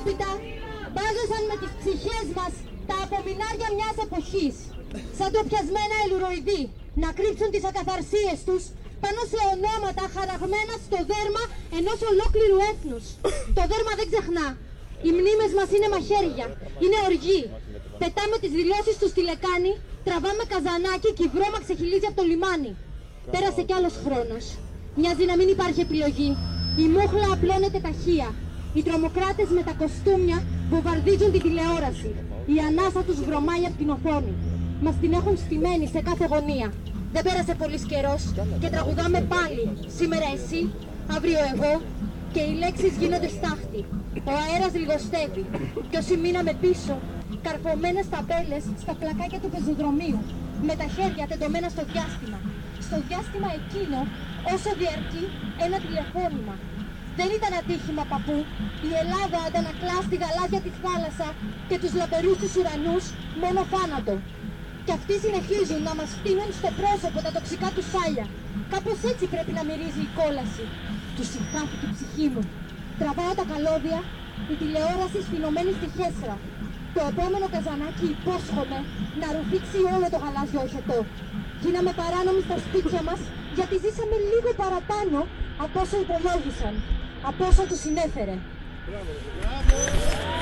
Μετέπειτα μπάζωσαν με τις ψυχές μας τα απομεινάρια μιας εποχής, σαν ντροπιασμένα ελουροειδή, να κρύψουν τις ακαθαρσίες τους πάνω σε ονόματα χαραγμένα στο δέρμα ενός ολόκληρου έθνους. Το δέρμα δεν ξεχνά. Οι μνήμες μας είναι μαχαίρια, είναι οργή. Πετάμε τις δηλώσεις τους στη λεκάνη, τραβάμε καζανάκι και η βρώμα ξεχυλίζει από το λιμάνι. Πέρασε κι άλλος χρόνος. Μοιάζει να μην υπάρχει επιλογή. Η μούχλα απλώνεται ταχεία. Οι τρομοκράτες με τα κοστούμια βομβαρδίζουν την τηλεόραση. Η ανάσα τους βρωμάει από την οθόνη. Μας την έχουν στημένη σε κάθε γωνία. Δεν πέρασε πολύς καιρός και τραγουδάμε πάλι. Σήμερα εσύ, αύριο εγώ και οι λέξεις γίνονται στάχτη. Ο αέρας λιγοστεύει και όσοι μείναμε πίσω, καρφωμένες ταμπέλες στα πλακάκια του πεζοδρομίου, με τα χέρια τεντωμένα στο διάστημα. Στο διάστημα εκείνο, όσο διαρκεί ένα τηλεφώνημα. Δεν ήταν ατύχημα, παππού. Η Ελλάδα αντανακλά στη γαλάζια τη θάλασσα και τους λαμπερούς τους ουρανούς μόνο θάνατο. Και αυτοί συνεχίζουν να μας φτύνουν στο πρόσωπο τα τοξικά του σάλια. Κάπως έτσι πρέπει να μυρίζει η κόλαση. Του συγχάθηκε η ψυχή μου. Τραβάω τα καλώδια, η τηλεόραση σφινωμένη στη χέσρα. Το επόμενο καζανάκι υπόσχομαι να ρουφήξει όλο το γαλάζιο οχετό. Γίναμε παράνομοι στα σπίτια μας γιατί ζήσαμε λίγο παραπάνω από όσο υπολόγισαν, από όσο τους συνέφερε.